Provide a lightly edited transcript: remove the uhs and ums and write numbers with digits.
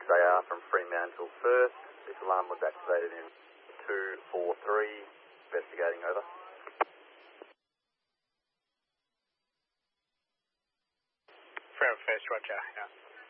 6AR from Fremantle first. This alarm was activated in 243. Investigating, over. Fremantle first, roger. Yeah.